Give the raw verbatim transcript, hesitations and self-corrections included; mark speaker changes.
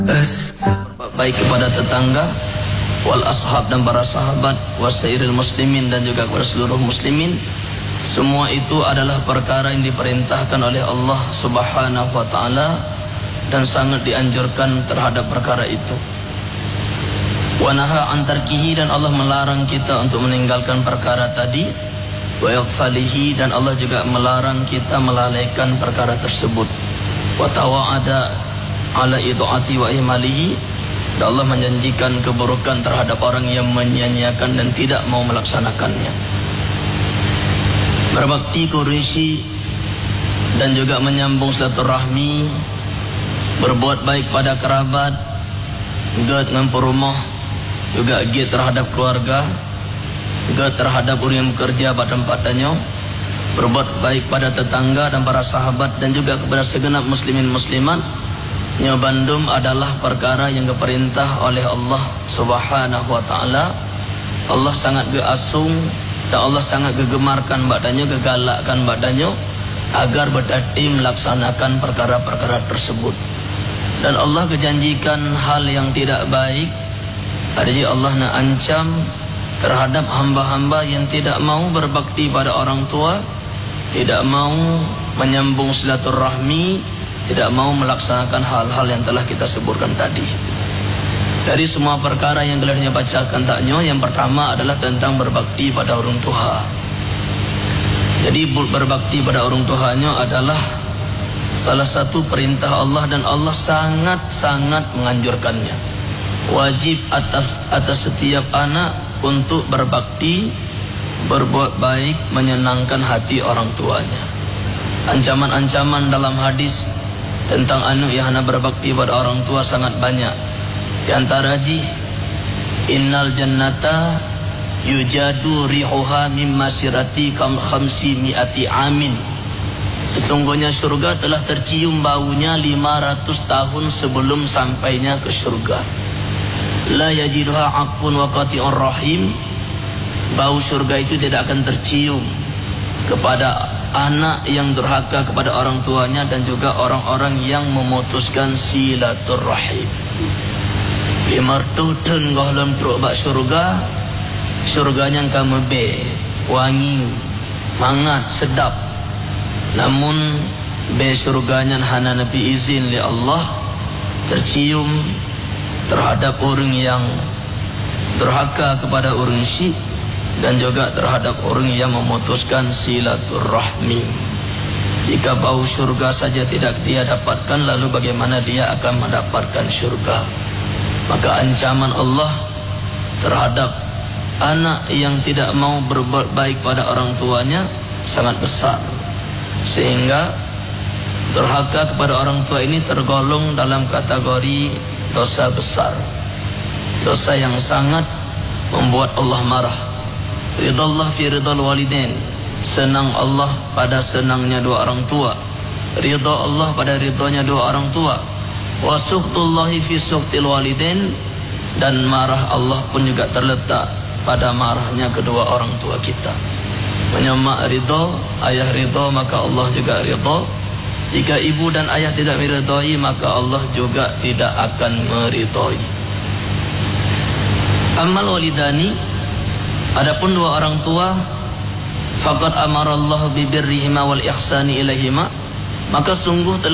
Speaker 1: Berbuat baik kepada tetangga, wal ashab dan para sahabat, wasairil muslimin dan juga kepada seluruh muslimin. Semua itu adalah perkara yang diperintahkan oleh Allah Subhanahu wa taala dan sangat dianjurkan terhadap perkara itu. Wa naha an tarkihi, dan Allah melarang kita untuk meninggalkan perkara tadi. Wa yaghfalihi, dan Allah juga melarang kita melalaikan perkara tersebut. Wa tawa'ada ala id'ati wa ihmalihi, dan Allah menjanjikan keburukan terhadap orang yang menyia-nyiakan dan tidak mau melaksanakannya. Berbakti Quraisy dan juga menyambung silaturahmi, berbuat baik pada kerabat, gad memperumah, juga gad terhadap keluarga, gad terhadap orang yang bekerja pada tempatnya, berbuat baik pada tetangga dan para sahabat dan juga kepada segenap muslimin muslimat. Nyobandum adalah perkara yang diperintah oleh Allah Subhanahu wa taala. Allah sangat geasung dan Allah sangat gegemarkan badannya, gegalakkan badannya agar berdati melaksanakan perkara-perkara tersebut. Dan Allah kejanjikan hal yang tidak baik. Artinya Allah nak ancam terhadap hamba-hamba yang tidak mau berbakti pada orang tua, tidak mau menyambung silaturahmi, tidak mau melaksanakan hal-hal yang telah kita sebutkan tadi. Dari semua perkara yang gelarnya bacakan taknya, yang pertama adalah tentang berbakti pada orang tua. Jadi berbakti pada orang tuanya adalah salah satu perintah Allah dan Allah sangat-sangat menganjurkannya. Wajib atas atas setiap anak untuk berbakti, berbuat baik, menyenangkan hati orang tuanya. Ancaman-ancaman dalam hadis tentang anak yang hendak berbakti pada orang tua sangat banyak. Di antara ji, innal jannata yujadu rihuha min masirati kam khamsi mi'ati amin. Sesungguhnya surga telah tercium baunya lima ratus tahun sebelum sampainya ke surga. La yajiduha aqun wa qati'ur rahim. Bau surga itu tidak akan tercium kepada anak yang durhaka kepada orang tuanya dan juga orang-orang yang memutuskan silaturahim. Limartu dan gohlon truk bak surga, surganya kamu be wangi, mangat, sedap. Namun be surganya hana nabi izin li Allah tercium terhadap orang yang durhaka kepada orang syirk dan juga terhadap orang yang memutuskan silaturahmi. Jika bau surga saja tidak dia dapatkan, lalu bagaimana dia akan mendapatkan surga? Maka ancaman Allah terhadap anak yang tidak mau berbuat baik pada orang tuanya sangat besar, sehingga durhaka kepada orang tua ini tergolong dalam kategori dosa besar, dosa yang sangat membuat Allah marah. Ridallah fi ridal walidain, senang Allah pada senangnya dua orang tua, ridha Allah pada ridhonya dua orang tua. Wa sukhtullahi fi sukhtil walidain, dan marah Allah pun juga terletak pada marahnya kedua orang tua kita. Menyemak ridho, ayah ridho, maka Allah juga ridho. Jika ibu dan ayah tidak meridhoi, maka Allah juga tidak akan meridhoi. Amal walidani, adapun dua orang tua, faqad amarallahu bi birrihima wal ihsani ilaihima, maka sungguh telah